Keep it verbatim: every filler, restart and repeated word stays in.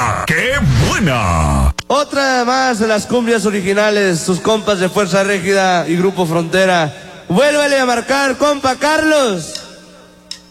¡Hala! ¡Qué buena! Otra más de las cumbias originales, sus compas de Fuerza Régida y Grupo Frontera. Vuélvele a marcar, compa Carlos.